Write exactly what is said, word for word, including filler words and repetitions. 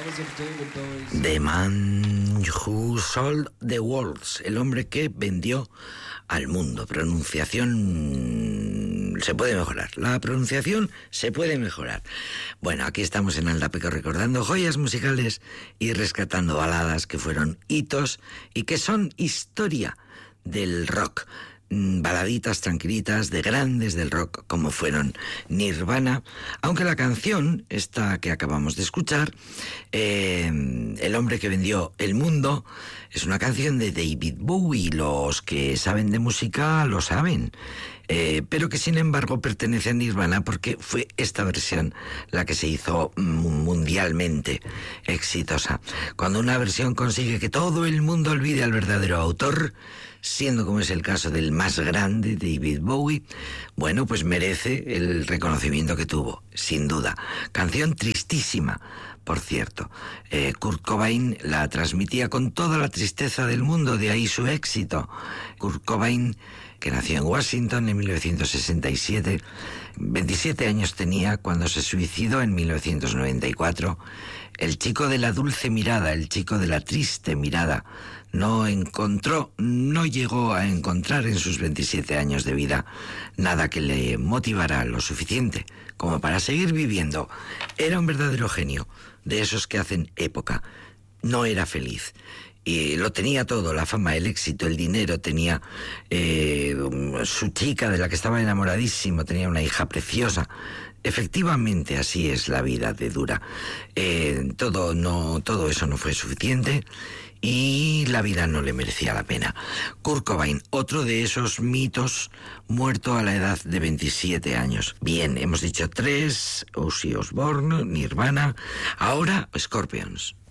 The Man Who Sold the World, el hombre que vendió al mundo. Pronunciación se puede mejorar, la pronunciación se puede mejorar. Bueno, aquí estamos en Aldapeco recordando joyas musicales y rescatando baladas que fueron hitos y que son historia del rock. Baladitas tranquilitas de grandes del rock como fueron Nirvana, aunque la canción, esta que acabamos de escuchar, eh, El hombre que vendió el mundo, es una canción de David Bowie. Los que saben de música lo saben, eh, pero que sin embargo pertenece a Nirvana porque fue esta versión la que se hizo mundialmente exitosa. Cuando una versión consigue que todo el mundo olvide al verdadero autor, siendo como es el caso del más grande, David Bowie, bueno, pues merece el reconocimiento que tuvo, sin duda. Canción tristísima, por cierto. Eh, Kurt Cobain la transmitía con toda la tristeza del mundo, de ahí su éxito. Kurt Cobain, que nació en Washington en mil novecientos sesenta y siete, veintisiete años tenía cuando se suicidó en mil novecientos noventa y cuatro. El chico de la dulce mirada, el chico de la triste mirada, no encontró, no llegó a encontrar en sus veintisiete años de vida nada que le motivara lo suficiente como para seguir viviendo. Era un verdadero genio, de esos que hacen época. No era feliz. Y lo tenía todo, la fama, el éxito, el dinero, tenía eh, su chica de la que estaba enamoradísimo, tenía una hija preciosa. Efectivamente, así es la vida de dura. Eh, todo, no, todo eso no fue suficiente y la vida no le merecía la pena. Kurt Cobain, otro de esos mitos, muerto a la edad de veintisiete años. Bien, hemos dicho tres: Ozzy Osbourne, Nirvana, ahora Scorpions.